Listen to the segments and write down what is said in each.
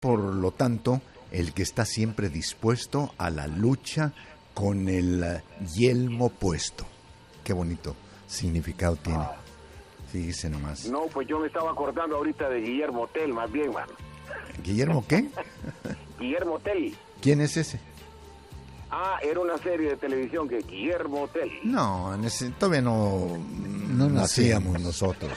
por lo tanto, el que está siempre dispuesto a la lucha con el yelmo puesto. Qué bonito significado tiene. Fíjese nomás. No, pues yo me estaba acordando ahorita de Guillermo Tell, más bien, mano. ¿Guillermo qué? Guillermo Tell. ¿Quién es ese? Era una serie de televisión que Guillermo Tell. No, todavía no nacíamos nosotros.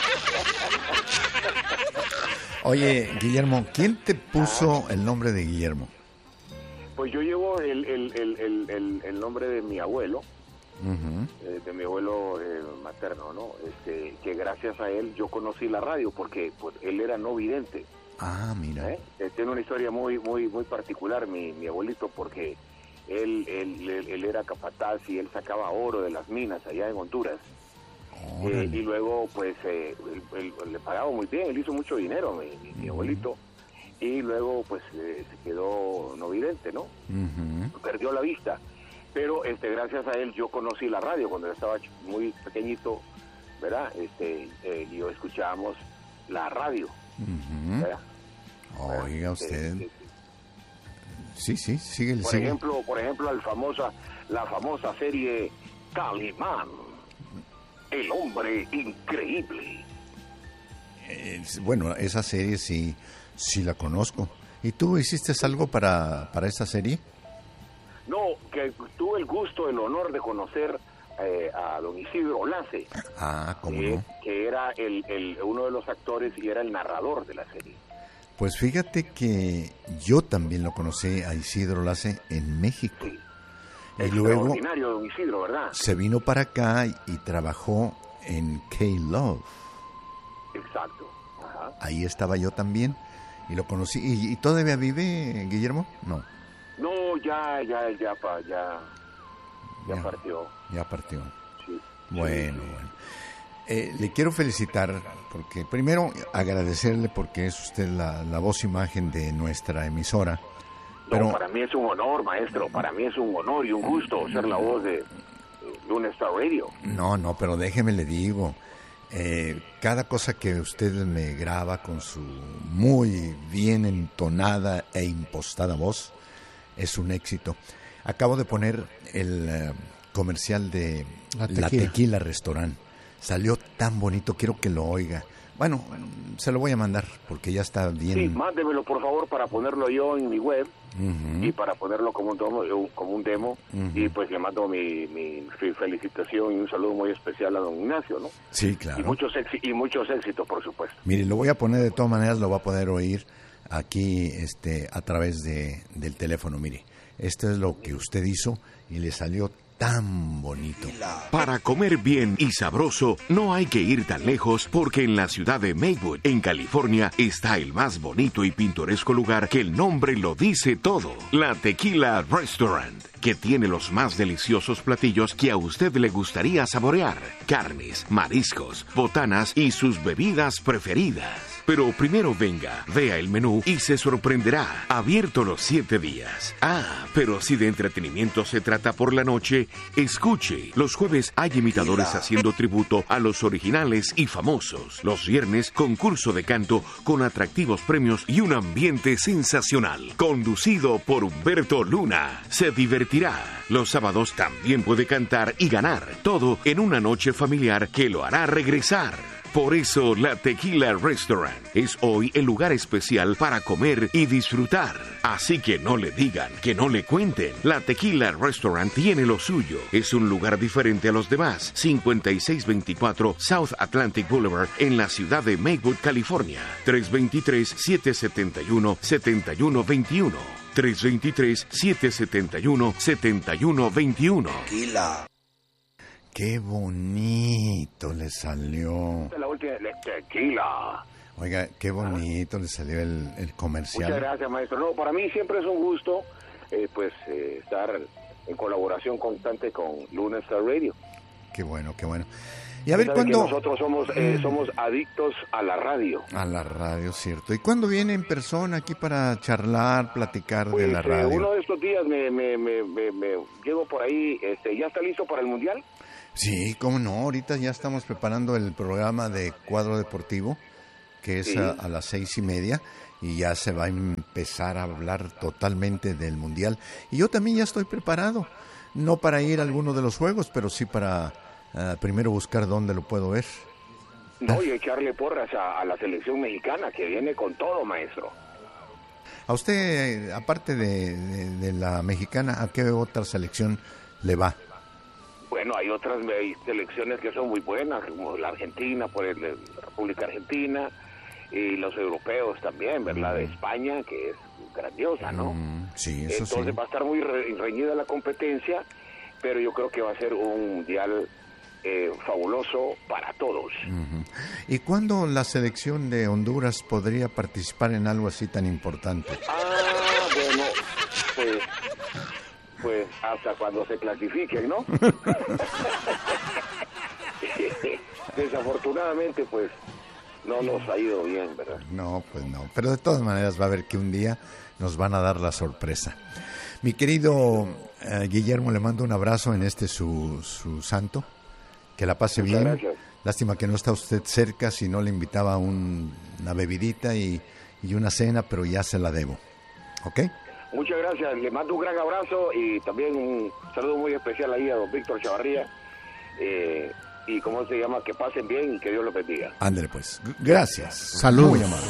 Oye, Guillermo, ¿quién te puso el nombre de Guillermo? Pues yo llevo el nombre de mi abuelo, de mi abuelo materno, ¿no? Que gracias a él yo conocí la radio, porque pues, él era no vidente. Ah, mira. Tiene una historia muy particular, mi abuelito, porque él era capataz y él sacaba oro de las minas allá en Honduras. Y luego, pues, él le pagaba muy bien, él hizo mucho dinero, mi abuelito. Y luego, pues, se quedó no vidente, ¿no? Perdió la vista. Pero, gracias a él, yo conocí la radio cuando yo estaba muy pequeñito, ¿verdad? Yo escuchábamos la radio, ¿verdad? Oiga usted. Sí, sigue. Por ejemplo, la famosa serie Calimán, el hombre increíble. Bueno, esa serie sí la conozco. ¿Y tú hiciste algo para esa serie? No, que tuve el gusto, el honor de conocer a don Isidro Lace. ¿Cómo no? Que era uno de los actores y era el narrador de la serie. Pues fíjate que yo también lo conocí a Isidro Lace en México. Sí. Y luego extraordinario, don Isidro, ¿verdad? Se vino para acá y trabajó en K-Love. Exacto. Ajá. Ahí estaba yo también y lo conocí. ¿Y todavía vive, Guillermo? No. No, ya partió. Ya partió. Sí. Bueno. Le quiero felicitar porque primero agradecerle porque es usted la voz imagen de nuestra emisora. Pero para mí es un honor, maestro, para mí es un honor y un gusto ser la voz de Luna Star Radio. No, pero déjeme le digo, cada cosa que usted me graba con su muy bien entonada e impostada voz es un éxito. Acabo de poner el comercial de La Tequila Restaurant. Salió tan bonito, quiero que lo oiga. Bueno, se lo voy a mandar porque ya está bien. Sí, mándemelo por favor para ponerlo yo en mi web y para ponerlo como un demo y pues le mando mi felicitación y un saludo muy especial a don Ignacio, ¿no? Sí, claro. Y muchos éxitos, por supuesto. Mire, lo voy a poner de todas maneras, lo va a poder oír aquí a través del teléfono. Mire, esto es lo que usted hizo y le salió tan bonito. Para comer bien y sabroso, no hay que ir tan lejos porque en la ciudad de Maywood, en California, está el más bonito y pintoresco lugar que el nombre lo dice todo. La Tequila Restaurant, que tiene los más deliciosos platillos que a usted le gustaría saborear. Carnes, mariscos, botanas y sus bebidas preferidas. Pero primero venga, vea el menú y se sorprenderá. Abierto los 7 días. Pero si de entretenimiento se trata por la noche, escuche. Los jueves hay imitadores haciendo tributo a los originales y famosos. Los viernes, concurso de canto con atractivos premios y un ambiente sensacional. Conducido por Humberto Luna. Se divertirá. Los sábados también puede cantar y ganar. Todo en una noche familiar que lo hará regresar. Por eso, la Tequila Restaurant es hoy el lugar especial para comer y disfrutar. Así que no le digan, que no le cuenten. La Tequila Restaurant tiene lo suyo. Es un lugar diferente a los demás. 5624 South Atlantic Boulevard en la ciudad de Maywood, California. 323-771-7121. 323-771-7121. Tequila. ¡Qué bonito le salió! La última, Tequila. Oiga, qué bonito le salió el comercial. Muchas gracias, maestro. No, para mí siempre es un gusto estar en colaboración constante con Luna Star Radio. Qué bueno, qué bueno. Y a ver cuándo... Nosotros somos adictos a la radio. A la radio, cierto. ¿Y cuándo viene en persona aquí para charlar, platicar de la radio? Uno de estos días me llego por ahí. ¿Ya está listo para el Mundial? Sí, cómo no, ahorita ya estamos preparando el programa de Cuadro Deportivo, que es a las 6:30, y ya se va a empezar a hablar totalmente del Mundial. Y yo también ya estoy preparado, no para ir a alguno de los juegos, pero sí para primero buscar dónde lo puedo ver. No, y echarle porras a la selección mexicana, que viene con todo, maestro. A usted, aparte de la mexicana, ¿a qué otra selección le va? Bueno, hay otras selecciones que son muy buenas, como la Argentina, por la República Argentina, y los europeos también, ¿verdad? De España, que es grandiosa, ¿no? Sí, eso entonces sí. Va a estar muy reñida la competencia, pero yo creo que va a ser un mundial fabuloso para todos. ¿Y cuándo la selección de Honduras podría participar en algo así tan importante? Bueno, pues hasta cuando se clasifiquen, ¿no? Desafortunadamente, pues no nos ha ido bien, ¿verdad? No, pues no. Pero de todas maneras va a haber que un día nos van a dar la sorpresa. Mi querido Guillermo, le mando un abrazo en su santo. Que la pase Muchas bien. Gracias. Lástima que no está usted cerca, si no le invitaba a una bebidita y una cena, pero ya se la debo. ¿Ok? Muchas gracias. Le mando un gran abrazo y también un saludo muy especial ahí a don Víctor Chavarría. Y cómo se llama, que pasen bien y que Dios los bendiga. Ándale pues. Gracias. Saludos. Muy amable.